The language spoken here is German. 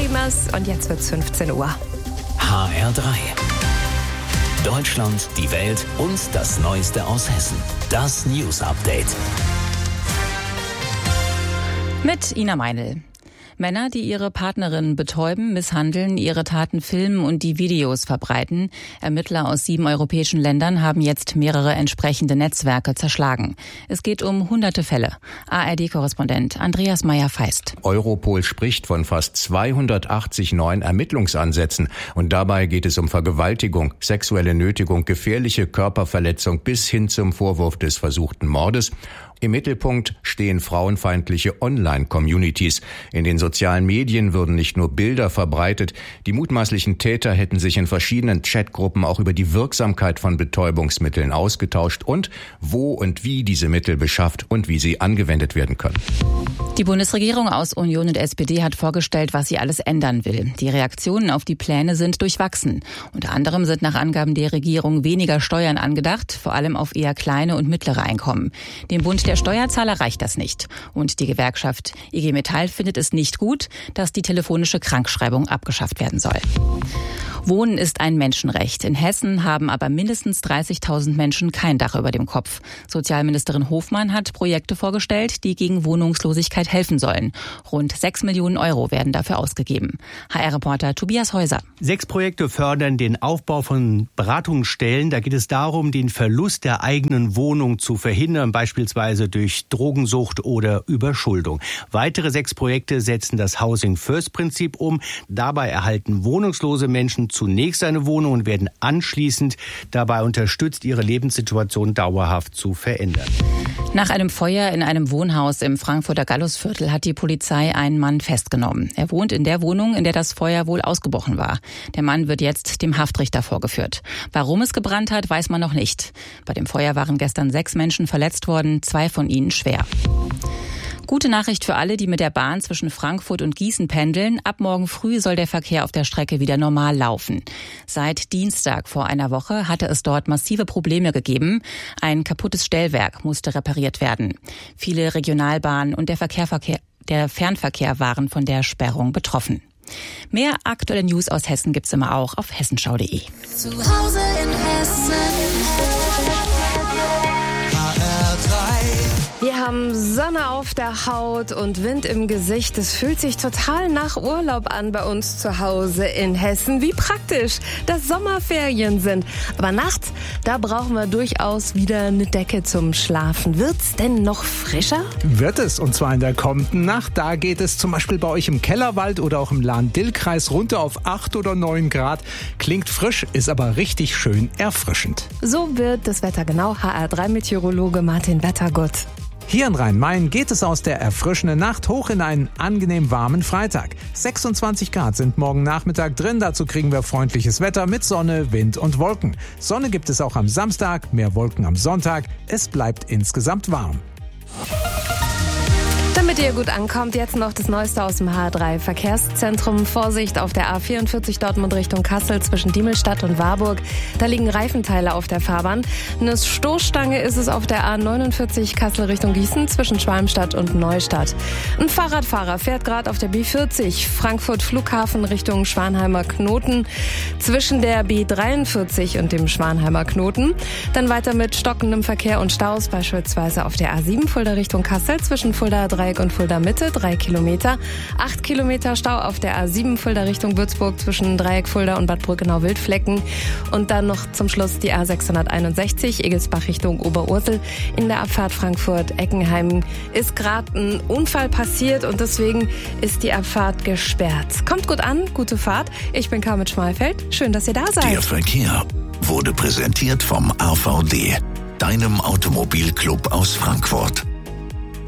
Primas und jetzt wird's 15 Uhr. HR3. Deutschland, die Welt und das Neueste aus Hessen. Das News Update. Mit Ina Meinl. Männer, die ihre Partnerin betäuben, misshandeln, ihre Taten filmen und die Videos verbreiten. Ermittler aus 7 europäischen Ländern haben jetzt mehrere entsprechende Netzwerke zerschlagen. Es geht um hunderte Fälle. ARD-Korrespondent Andreas Meyer-Feist. Europol spricht von fast 280 neuen Ermittlungsansätzen. Und dabei geht es um Vergewaltigung, sexuelle Nötigung, gefährliche Körperverletzung bis hin zum Vorwurf des versuchten Mordes. Im Mittelpunkt stehen frauenfeindliche Online-Communities. In den sozialen Medien würden nicht nur Bilder verbreitet, die mutmaßlichen Täter hätten sich in verschiedenen Chatgruppen auch über die Wirksamkeit von Betäubungsmitteln ausgetauscht und wo und wie diese Mittel beschafft und wie sie angewendet werden können. Die Bundesregierung aus Union und SPD hat vorgestellt, was sie alles ändern will. Die Reaktionen auf die Pläne sind durchwachsen. Unter anderem sind nach Angaben der Regierung weniger Steuern angedacht, vor allem auf eher kleine und mittlere Einkommen. Dem Bund der Steuerzahler reicht das nicht. Und die Gewerkschaft IG Metall findet es nicht gut, dass die telefonische Krankschreibung abgeschafft werden soll. Wohnen ist ein Menschenrecht. In Hessen haben aber mindestens 30.000 Menschen kein Dach über dem Kopf. Sozialministerin Hofmann hat Projekte vorgestellt, die gegen Wohnungslosigkeit helfen sollen. Rund 6 Millionen Euro werden dafür ausgegeben. HR-Reporter Tobias Häuser. 6 Projekte fördern den Aufbau von Beratungsstellen. Da geht es darum, den Verlust der eigenen Wohnung zu verhindern, beispielsweise durch Drogensucht oder Überschuldung. Weitere 6 Projekte setzen das Housing-First-Prinzip um. Dabei erhalten wohnungslose Menschen zunächst eine Wohnung und werden anschließend dabei unterstützt, ihre Lebenssituation dauerhaft zu verändern. Nach einem Feuer in einem Wohnhaus im Frankfurter Gallusviertel hat die Polizei einen Mann festgenommen. Er wohnt in der Wohnung, in der das Feuer wohl ausgebrochen war. Der Mann wird jetzt dem Haftrichter vorgeführt. Warum es gebrannt hat, weiß man noch nicht. Bei dem Feuer waren gestern 6 Menschen verletzt worden, 2 von ihnen schwer. Gute Nachricht für alle, die mit der Bahn zwischen Frankfurt und Gießen pendeln. Ab morgen früh soll der Verkehr auf der Strecke wieder normal laufen. Seit Dienstag vor einer Woche hatte es dort massive Probleme gegeben. Ein kaputtes Stellwerk musste repariert werden. Viele Regionalbahnen und der Fernverkehr waren von der Sperrung betroffen. Mehr aktuelle News aus Hessen gibt's immer auch auf hessenschau.de. Zu Hause in Hessen. Wir haben Sonne auf der Haut und Wind im Gesicht. Es fühlt sich total nach Urlaub an bei uns zu Hause in Hessen. Wie praktisch, dass Sommerferien sind. Aber nachts, da brauchen wir durchaus wieder eine Decke zum Schlafen. Wird's denn noch frischer? Wird es, und zwar in der kommenden Nacht. Da geht es zum Beispiel bei euch im Kellerwald oder auch im Lahn-Dill-Kreis runter auf 8 oder 9 Grad. Klingt frisch, ist aber richtig schön erfrischend. So wird das Wetter genau. HR3-Meteorologe Martin Wettergott. Hier in Rhein-Main geht es aus der erfrischenden Nacht hoch in einen angenehm warmen Freitag. 26 Grad sind morgen Nachmittag drin. Dazu kriegen wir freundliches Wetter mit Sonne, Wind und Wolken. Sonne gibt es auch am Samstag, mehr Wolken am Sonntag. Es bleibt insgesamt warm. Damit ihr gut ankommt, jetzt noch das Neueste aus dem HR3 Verkehrszentrum. Vorsicht auf der A44 Dortmund Richtung Kassel zwischen Diemelstadt und Warburg. Da liegen Reifenteile auf der Fahrbahn. Eine Stoßstange ist es auf der A49 Kassel Richtung Gießen zwischen Schwalmstadt und Neustadt. Ein Fahrradfahrer fährt gerade auf der B40 Frankfurt Flughafen Richtung Schwanheimer Knoten zwischen der B43 und dem Schwanheimer Knoten. Dann weiter mit stockendem Verkehr und Staus, beispielsweise auf der A7 Fulda Richtung Kassel zwischen Fulda Dreieck und Fulda Mitte, 3 Kilometer. 8 Kilometer Stau auf der A7 Fulda Richtung Würzburg zwischen Dreieck Fulda und Bad Brückenau-Wildflecken. Und dann noch zum Schluss die A661 Egelsbach Richtung Oberursel. In der Abfahrt Frankfurt-Eckenheim ist gerade ein Unfall passiert und deswegen ist die Abfahrt gesperrt. Kommt gut an, gute Fahrt. Ich bin Carmen Schmalfeld. Schön, dass ihr da seid. Der Verkehr wurde präsentiert vom AVD, deinem Automobilclub aus Frankfurt.